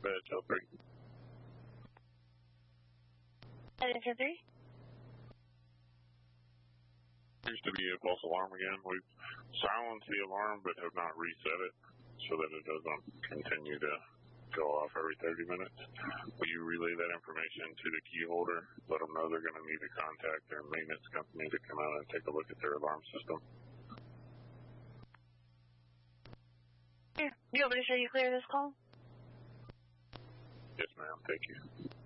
Hotel 3. Hotel 3? Seems to be a false alarm again. We've silenced the alarm but have not reset it so that it doesn't continue to go off every 30 minutes. Will you relay that information to the key holder? Let them know they're going to need to contact their maintenance company to come out and take a look at their alarm system. Here, you want me to show you clear this call? Yes, ma'am. Thank you.